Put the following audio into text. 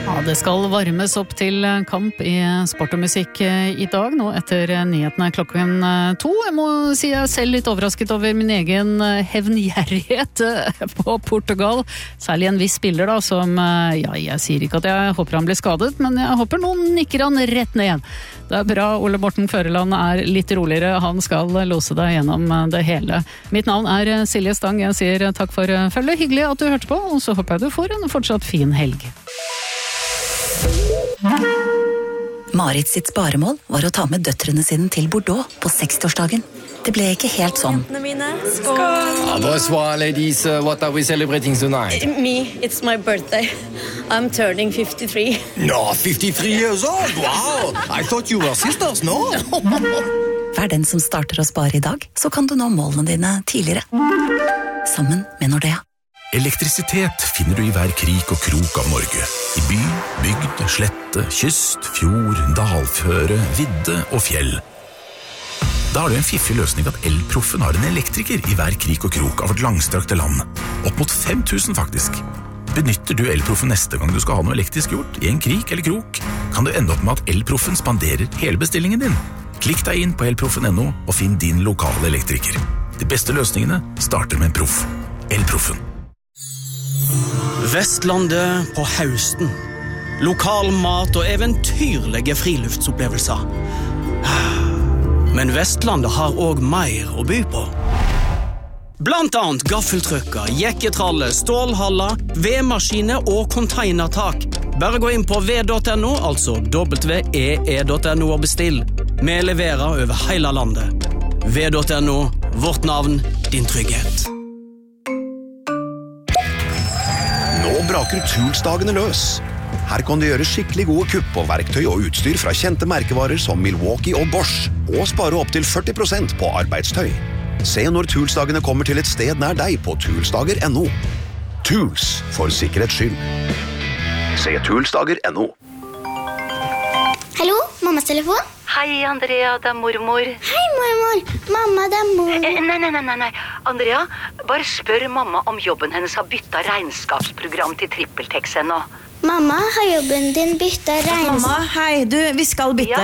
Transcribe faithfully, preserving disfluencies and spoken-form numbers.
Ja, det skal varmes opp til kamp i sport og musikk i dag, nå etter nyhetene klokken to. Jeg må si jeg er selv litt overrasket over min egen hevngjerrighet på Portugal. Særlig en viss spiller da, som, ja, jeg sier ikke at jeg håper han blir skadet, men jeg håper noen nikker han rett ned. Det er bra, Ole Morten Føreland er litt roligere, han skal lose deg gjennom det hele. Mitt navn er Silje Stang, jeg sier takk for følget, hyggelig at du hørte på, og så håper jeg du får en fortsatt fin helg. Marit sitt sparemål var å ta med døtrene sine til Bordeaux på sekstiårsdagen. Det ble ikke helt sånn. Ah, bonsoir, ladies. Uh, what are we celebrating tonight? Me, it's my birthday. I'm turning fifty-three. No, fifty-three years old. Wow! I thought you were sisters, no? Vær den som starter å spare i dag, så kan du nå målene dine tidligere. Sammen med Nordea. Elektrisitet finner du i hver krik og krok av Norge. I by, bygd, slette, kyst, fjord, dalføre, vidde og fjell. Da er det en fiffig løsning at Elproffen har en elektriker i hver krik og krok av vårt langstrakte land. Opp mot fem tusen faktisk. Benytter du Elproffen neste gang du skal ha noe elektrisk gjort, i en krik eller krok, kan du ende opp med at Elproffen spanderer hele bestillingen din. Klikk deg inn på elproffen punktum no og finn din lokale elektriker. De beste løsningene starter med en proff. Elproffen. Vestlandet på høsten. Lokal mat og eventyrlige friluftsopplevelser. Men Vestlandet har også mer å by på. Blant annet gaffeltrucker, jekketralle, stålhaller, vedmaskiner og containertak. Bare gå inn på v punktum no, altså w e e punktum no og bestill. Vi leverer over hele landet. v punktum no, vårt navn, din trygghet. Nå braker Toolsdagene løs. Her kan du gjøre skikkelig gode kupp på verktøy og utstyr fra kjente merkevarer som Milwaukee og Bosch, og spare opp til førti prosent på arbeidstøy. Se når Toolsdagene kommer til et sted nær deg på toolsdager punktum no. Tools, for sikkerhets skyld. Se toolsdager punktum no. Hallo, mammas telefon? Hei, Andrea, det er mormor. Hei, mormor. Mamma, det er mormor. Eh, nei, nei, nei, nei. Andrea, bare spør mamma om jobben hennes har byttet regnskapsprogram til TrippelTex ennå. Mamma, har jobben din byttet regnskap? Mamma, hei, du, vi skal bytte. Ja.